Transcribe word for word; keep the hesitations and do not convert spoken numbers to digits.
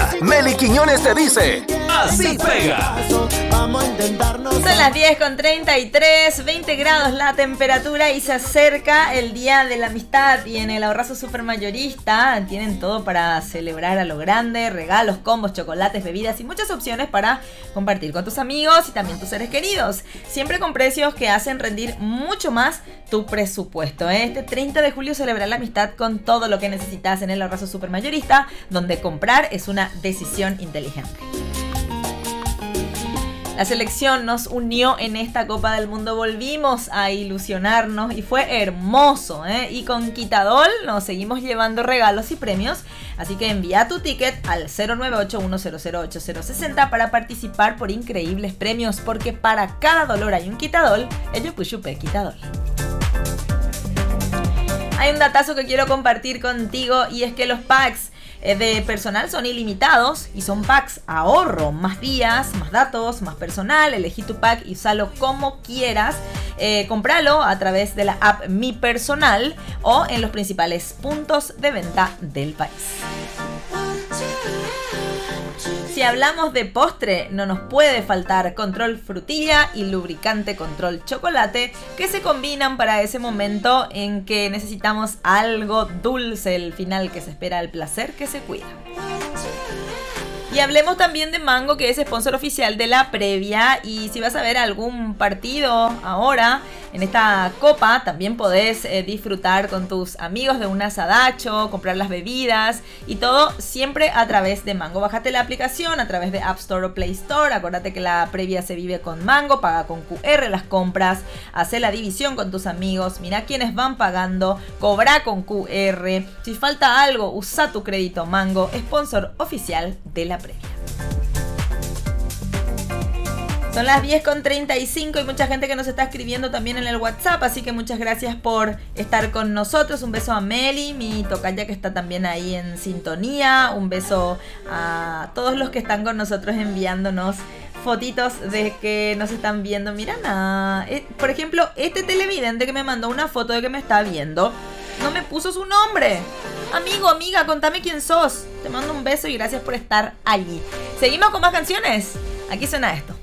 Ahora, Meli Quiñones te dice, así pega. Vamos a intentarnos. Son las diez con treinta y tres, veinte grados la temperatura y se acerca el Día de la Amistad. Y en el Ahorrazo Supermayorista tienen todo para celebrar a lo grande: regalos, combos, chocolates, bebidas y muchas opciones para compartir con tus amigos y también tus seres queridos. Siempre con precios que hacen rendir mucho más tu presupuesto. Este treinta de julio celebra la amistad con todo lo que necesitas en el Ahorrazo Supermayorista, donde comprar es una decisión inteligente. La selección nos unió en esta Copa del Mundo, volvimos a ilusionarnos y fue hermoso, ¿eh? Y con Quitadol nos seguimos llevando regalos y premios, así que envía tu ticket al cero nueve ocho uno cero cero ocho cero seis cero para participar por increíbles premios, porque para cada dolor hay un Quitadol, el Yupuchupe Quitadol. Hay un datazo que quiero compartir contigo y es que los packs de personal son ilimitados y son packs ahorro, más días, más datos, más personal. Elegí tu pack y úsalo como quieras. Eh, cómpralo a través de la app Mi Personal o en los principales puntos de venta del país. Si hablamos de postre, no nos puede faltar Control Frutilla y lubricante Control Chocolate, que se combinan para ese momento en que necesitamos algo dulce, el final que se espera, el placer que se cuida. Y hablemos también de Mango, que es sponsor oficial de la previa. Y si vas a ver algún partido ahora en esta copa, también podés eh, disfrutar con tus amigos de un asadacho, comprar las bebidas y todo siempre a través de Mango. Bájate la aplicación a través de App Store o Play Store. Acuérdate que la previa se vive con Mango. Paga con Q R las compras, hace la división con tus amigos, mira quiénes van pagando, cobra con Q R. Si falta algo, usa tu crédito Mango, sponsor oficial de la previa. Son las diez con treinta y cinco y mucha gente que nos está escribiendo también en el WhatsApp, así que muchas gracias por estar con nosotros. Un beso a Meli, mi tocaya, que está también ahí en sintonía. Un beso a todos los que están con nosotros enviándonos fotitos de que nos están viendo. Mira, nada. Eh, por ejemplo, este televidente que me mandó una foto de que me está viendo no me puso su nombre. Amigo, amiga, contame quién sos. Te mando un beso y gracias por estar allí. Seguimos con más canciones. Aquí suena esto.